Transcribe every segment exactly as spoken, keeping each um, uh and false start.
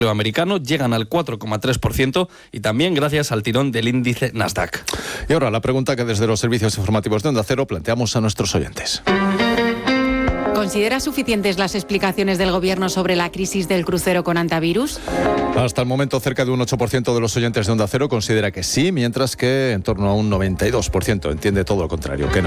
americano llegan al cuatro coma tres por ciento y también gracias al tirón del índice Nasdaq. Y ahora la pregunta que desde los servicios informativos de Onda Cero planteamos a nuestros oyentes. ¿Considera suficientes las explicaciones del Gobierno sobre la crisis del crucero con antivirus? Hasta el momento, cerca de un ocho por ciento de los oyentes de Onda Cero considera que sí, mientras que en torno a un noventa y dos por ciento entiende todo lo contrario, que no.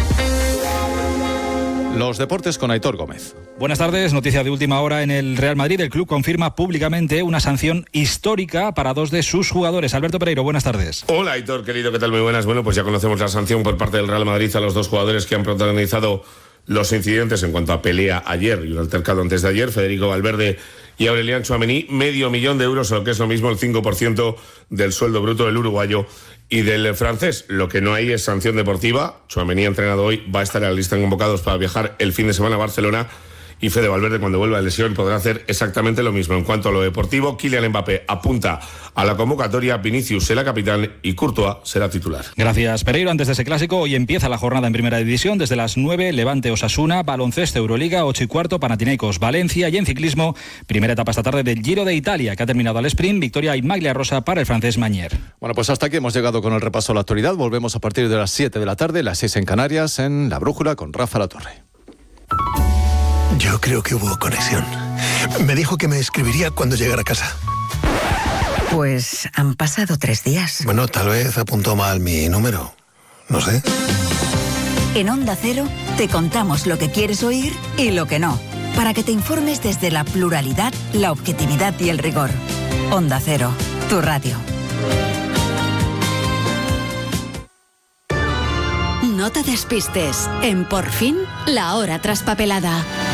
Los deportes con Aitor Gómez. Buenas tardes, noticia de última hora en el Real Madrid. El club confirma públicamente una sanción histórica para dos de sus jugadores. Alberto Pereiro, buenas tardes. Hola Aitor, querido, ¿qué tal? Muy buenas. Bueno, pues ya conocemos la sanción por parte del Real Madrid a los dos jugadores que han protagonizado los incidentes en cuanto a pelea ayer y un altercado antes de ayer, Federico Valverde y Aurelian Tchouaméni, medio millón de euros, o lo que es lo mismo, el cinco por ciento del sueldo bruto del uruguayo y del francés. Lo que no hay es sanción deportiva. Tchouaméni, entrenado hoy, va a estar en la lista de convocados para viajar el fin de semana a Barcelona. Y Fede Valverde, cuando vuelva de lesión, podrá hacer exactamente lo mismo. En cuanto a lo deportivo, Kylian Mbappé apunta a la convocatoria, Vinicius será capitán y Courtois será titular. Gracias, Pereiro. Antes de ese clásico, hoy empieza la jornada en Primera División. Desde las nueve, Levante Osasuna, baloncesto Euroliga, ocho y cuarto, Panathinaikos Valencia. Y en ciclismo, primera etapa esta tarde del Giro de Italia, que ha terminado al sprint. Victoria in maglia rosa para el francés Magnier. Bueno, pues hasta aquí hemos llegado con el repaso a la actualidad. Volvemos a partir de las siete de la tarde, las seis en Canarias, en La Brújula con Rafa Latorre. Yo creo que hubo conexión. Me dijo que me escribiría cuando llegara a casa. Pues han pasado tres días. Bueno, tal vez apuntó mal mi número. No sé. En Onda Cero te contamos lo que quieres oír y lo que no, para que te informes desde la pluralidad, la objetividad y el rigor. Onda Cero, tu radio. No te despistes. En Por Fin, la hora traspapelada.